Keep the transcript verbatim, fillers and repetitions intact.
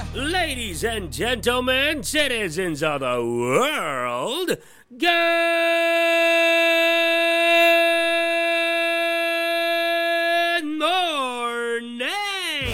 Ladies and gentlemen, citizens of the world, good